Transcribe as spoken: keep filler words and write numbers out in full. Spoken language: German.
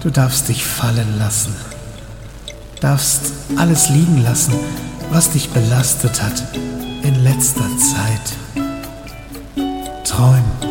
Du darfst dich fallen lassen, darfst alles liegen lassen, was dich belastet hat in letzter Zeit. Träum.